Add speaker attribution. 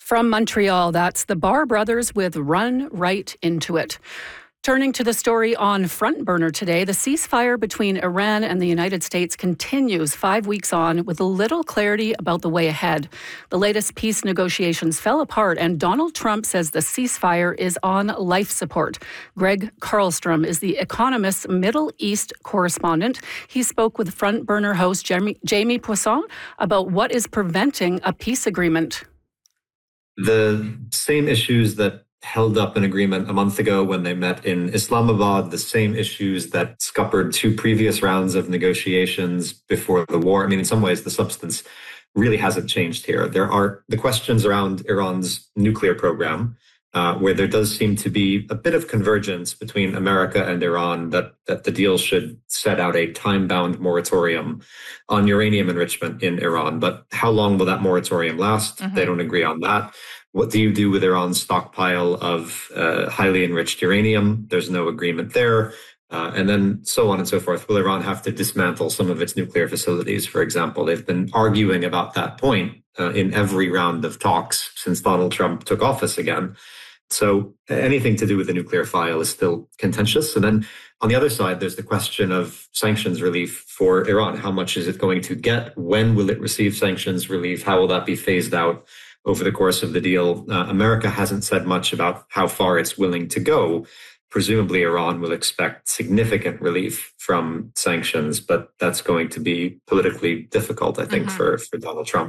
Speaker 1: From Montreal, that's the Barr Brothers with Run Right Into It. Turning to the story on front burner today, the ceasefire between Iran and the United States continues 5 weeks on with little clarity about the way ahead. The latest peace negotiations fell apart and Donald Trump says the ceasefire is on life support. Greg Carlstrom is the Economist's Middle East correspondent. He spoke with front burner host Jamie Poisson about what is preventing a peace agreement.
Speaker 2: The same issues that held up an agreement a month ago when they met in Islamabad, the same issues that scuppered two previous rounds of negotiations before the war. I mean, in some ways, the substance really hasn't changed here. There are the questions around Iran's nuclear program, where there does seem to be a bit of convergence between America and Iran that the deal should set out a time-bound moratorium on uranium enrichment in Iran. But how long will that moratorium last? They don't agree on that. What do you do with Iran's stockpile of highly enriched uranium? There's no agreement there. And then so on and so forth. Will Iran have to dismantle some of its nuclear facilities, for example? They've been arguing about that point in every round of talks since Donald Trump took office again. So anything to do with the nuclear file is still contentious. And then on the other side, there's the question of sanctions relief for Iran. How much is it going to get? When will it receive sanctions relief? How will that be phased out over the course of the deal? America hasn't said much about how far it's willing to go. Presumably, Iran will expect significant relief from sanctions, but that's going to be politically difficult, I think, for Donald Trump.